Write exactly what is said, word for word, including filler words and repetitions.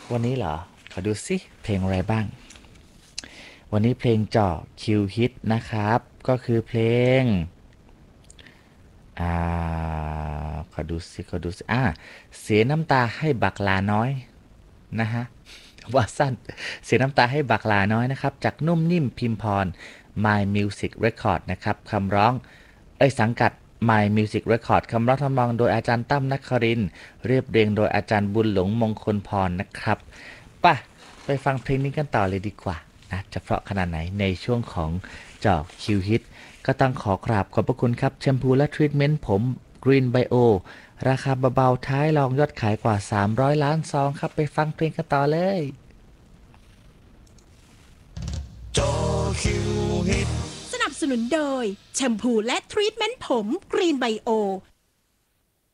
วันนี้เหรอขอดูสิเพลงอะไรบ้างวันนี้เพลงเจาะคิวฮิตนะครับก็คือเพลงอ่าขอดูสิขอดูสิอ่าเสียน้ำตาให้บักลาน้อยนะฮะว่าสั้นเสียน้ำตาให้บักลาน้อยนะครับจากนุ่มนิ่มพิมพร My Music Record นะครับคำร้องเอ้ยสังกัด My Music Record คำร้องทำนองโดยอาจารย์ตั้มนครินทร์เรียบเรียงโดยอาจารย์บุญหลงมงคลพรนะครับป่ะไปฟังเพลงนี้กันต่อเลยดีกว่านะจะเพราะขนาดไหนในช่วงของเจาะคิวฮิตก็ต้องขอกราบขอบพระคุณครับแชมพูและทรีทเมนต์ผม Green Bio ราคาเบาๆท้ายรองยอดขายกว่าสามร้อยล้านซองครับไปฟังเพลงกันต่อเลยจอคิวฮิตสนับสนุนโดยแชมพูและทรีทเมนต์ผมกรีนไบโอ